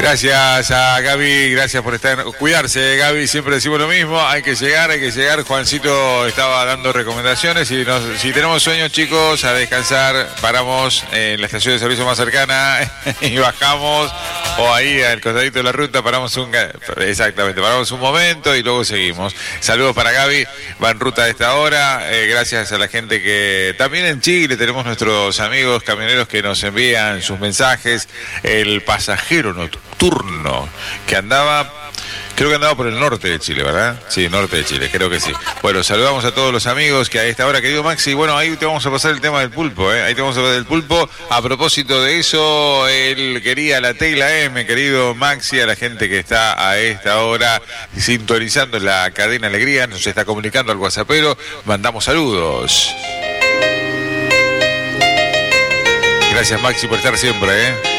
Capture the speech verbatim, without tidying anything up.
Gracias a Gaby, gracias por estar, cuidarse, Gaby, siempre decimos lo mismo, hay que llegar, hay que llegar. Juancito estaba dando recomendaciones y nos, si tenemos sueños, chicos, a descansar, paramos en la estación de servicio más cercana y bajamos, o ahí al costadito de la ruta, paramos un, exactamente, paramos un momento y luego seguimos. Saludos para Gaby, va en ruta a esta hora, eh, gracias a la gente que también en Chile tenemos nuestros amigos camioneros que nos envían sus mensajes. El pasajero nocturno que andaba, creo que andaba por el norte de Chile, ¿verdad? Sí, norte de Chile, creo que sí. Bueno, saludamos a todos los amigos que a esta hora, querido Maxi, bueno, ahí te vamos a pasar el tema del pulpo, ¿eh? Ahí te vamos a pasar del pulpo. A propósito de eso, él quería la T y la M, querido Maxi, a la gente que está a esta hora sintonizando la cadena Alegría, nos está comunicando al WhatsAppero, mandamos saludos. Gracias, Maxi, por estar siempre, ¿eh?